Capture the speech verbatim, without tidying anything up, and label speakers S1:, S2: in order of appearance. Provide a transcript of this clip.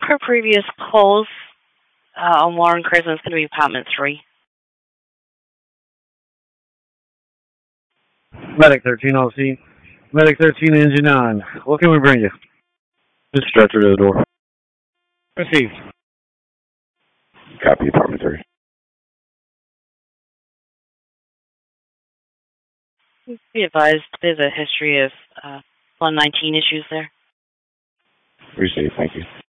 S1: per previous calls uh, on Warren Crescent, it's going to be apartment three.
S2: Medic thirteen O C. Medic thirteen engine on. What can we bring you?
S3: Just stretcher to the door.
S2: Received.
S3: Copy, apartment three.
S1: Be advised, there's a history of uh, one nineteen issues there.
S3: Received, thank you.